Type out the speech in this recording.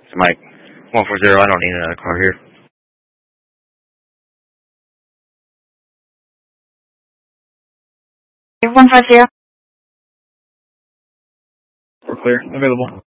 Mike, 140, I don't need another car here. 150. We're clear. Available.